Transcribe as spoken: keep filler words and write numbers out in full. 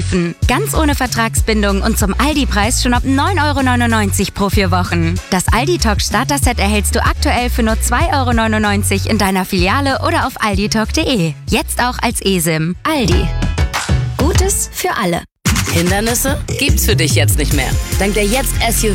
Tarifen. Ganz ohne Vertragsbindung und zum Aldi-Preis schon ab neun Euro neunundneunzig pro vier Wochen. Das Aldi-Talk Starter-Set erhältst du aktuell für nur zwei Euro neunundneunzig in deiner Filiale oder auf alditalk punkt de. Jetzt auch als eSIM. Aldi. Gutes für alle. Hindernisse gibt's für dich jetzt nicht mehr. Dank der Jetzt S U